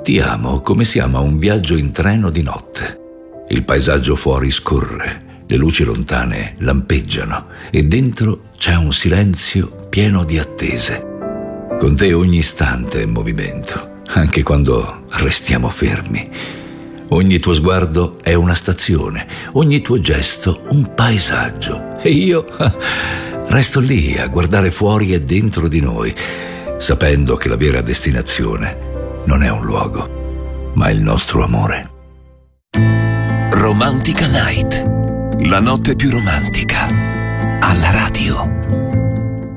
Ti amo come si ama un viaggio in treno di notte. Il paesaggio fuori scorre, le luci lontane lampeggiano e dentro c'è un silenzio pieno di attese. Con te ogni istante è movimento, anche quando restiamo fermi. Ogni tuo sguardo è una stazione, ogni tuo gesto un paesaggio. E io resto lì a guardare fuori e dentro di noi, sapendo che la vera destinazione non è un luogo, ma il nostro amore. Romantica Night, la notte più romantica, alla radio.